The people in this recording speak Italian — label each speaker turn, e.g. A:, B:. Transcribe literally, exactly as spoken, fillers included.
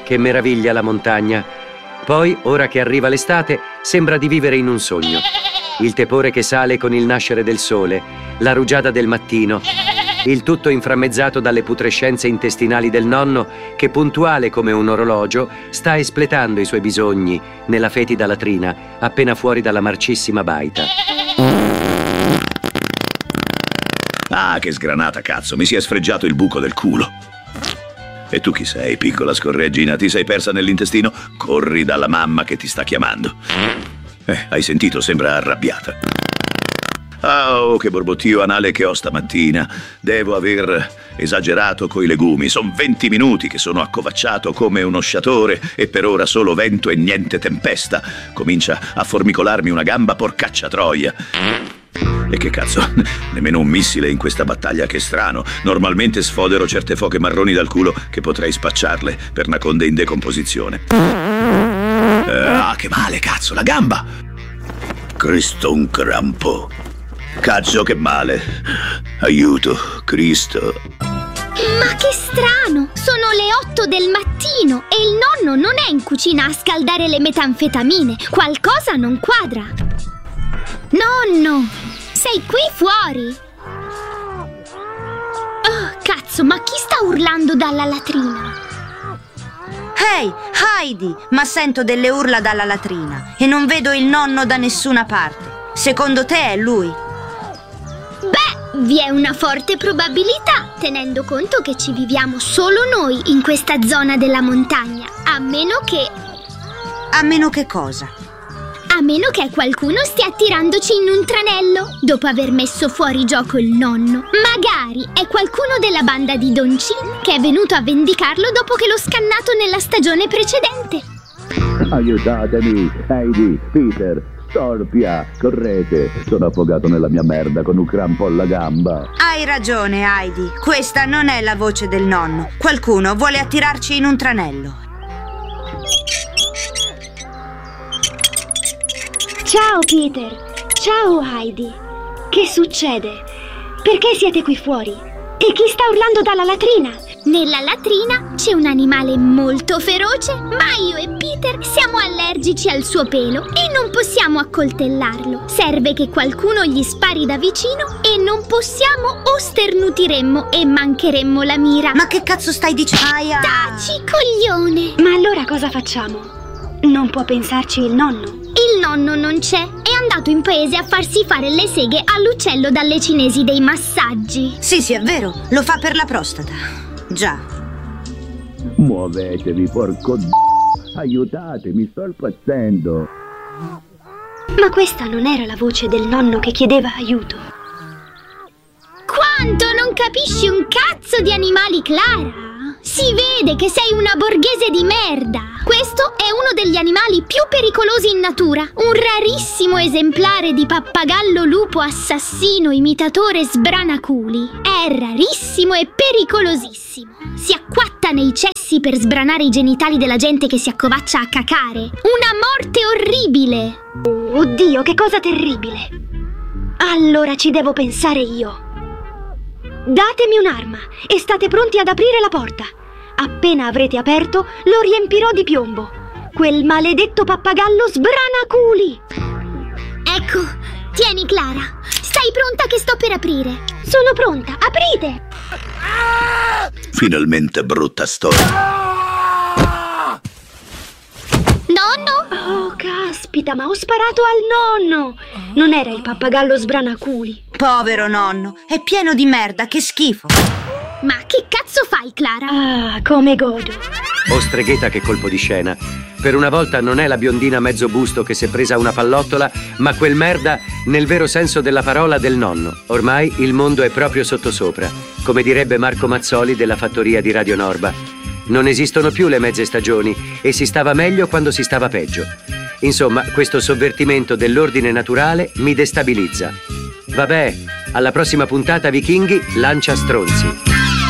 A: che meraviglia la montagna. Poi, ora che arriva l'estate, sembra di vivere in un sogno. Il tepore che sale con il nascere del sole, la rugiada del mattino, il tutto inframmezzato dalle putrescenze intestinali del nonno che, puntuale come un orologio, sta espletando i suoi bisogni nella fetida latrina appena fuori dalla marcissima baita.
B: Ah, che sgranata, cazzo! Mi si è sfregiato il buco del culo. E tu chi sei, piccola scorreggina? Ti sei persa nell'intestino? Corri dalla mamma che ti sta chiamando. Eh, hai sentito? Sembra arrabbiata. Oh, che borbottio anale che ho stamattina. Devo aver esagerato coi legumi. Sono venti minuti che sono accovacciato come uno sciatore e per ora solo vento e niente tempesta. Comincia a formicolarmi una gamba, porcaccia troia. E che cazzo, nemmeno un missile in questa battaglia, che strano. Normalmente sfodero certe foche marroni dal culo che potrei spacciarle per naconde in decomposizione. Eh, ah, che male, cazzo, la gamba! Cristo, un crampo. Cazzo, che male. Aiuto, Cristo.
C: Ma che strano! Sono le otto del mattino e il nonno non è in cucina a scaldare le metanfetamine. Qualcosa non quadra. Nonno, sei qui fuori? Oh, cazzo, ma chi sta urlando dalla latrina?
D: Ehi, hey, Heidi, ma sento delle urla dalla latrina e non vedo il nonno da nessuna parte. Secondo te è lui?
C: Beh, vi è una forte probabilità, tenendo conto che ci viviamo solo noi in questa zona della montagna. A meno che...
D: A meno che cosa?
C: A meno che qualcuno stia attirandoci in un tranello, dopo aver messo fuori gioco il nonno. Magari è qualcuno della banda di Don Chin che è venuto a vendicarlo dopo che l'ho scannato nella stagione precedente.
E: Aiutatemi, Heidi, Peter, Storpia, correte. Sono affogato nella mia merda con un crampo alla gamba.
D: Hai ragione, Heidi. Questa non è la voce del nonno. Qualcuno vuole attirarci in un tranello.
F: Ciao Peter, ciao Heidi. Che succede? Perché siete qui fuori? E chi sta urlando dalla latrina?
C: Nella latrina c'è un animale molto feroce, ma io e Peter siamo allergici al suo pelo e non possiamo accoltellarlo. Serve che qualcuno gli spari da vicino e non possiamo o sternutiremmo e mancheremmo la mira.
D: Ma che cazzo stai dicendo? Aia.
C: Taci, coglione!
F: Ma allora cosa facciamo? Non può pensarci il nonno?
C: Il nonno non c'è, è andato in paese a farsi fare le seghe all'uccello dalle cinesi dei massaggi.
D: Sì, sì, è vero, lo fa per la prostata. Già.
E: Muovetevi, porco d***o. Aiutatemi, sto impazzendo.
F: Ma questa non era la voce del nonno che chiedeva aiuto.
C: Quanto non capisci un cazzo di animali, Clara? Si vede che sei una borghese di merda. Questo è uno degli animali più pericolosi in natura. Un rarissimo esemplare di pappagallo lupo assassino imitatore sbranaculi. È rarissimo e pericolosissimo. Si acquatta nei cessi per sbranare i genitali della gente che si accovaccia a cacare. Una morte orribile.
F: Oh, oddio, che cosa terribile. Allora ci devo pensare io. Datemi un'arma e state pronti ad aprire la porta. Appena avrete aperto, lo riempirò di piombo. Quel maledetto pappagallo sbranaculi!
C: Ecco, tieni Clara. Stai pronta che sto per aprire?
F: Sono pronta, aprite!
B: Finalmente brutta storia.
C: Nonno?
F: Oh, caspita, ma ho sparato al nonno! Non era il pappagallo sbranaculi.
D: Povero nonno, è pieno di merda, che schifo.
C: Ma che cazzo fai, Clara?
F: Ah, come godo.
A: Oh, stregheta, che colpo di scena. Per una volta non è la biondina mezzo busto che si è presa una pallottola, ma quel merda nel vero senso della parola del nonno. Ormai il mondo è proprio sottosopra, come direbbe Marco Mazzoli della fattoria di Radio Norba. Non esistono più le mezze stagioni e si stava meglio quando si stava peggio. Insomma, questo sovvertimento dell'ordine naturale mi destabilizza. Vabbè, alla prossima puntata, vichinghi, lancia stronzi.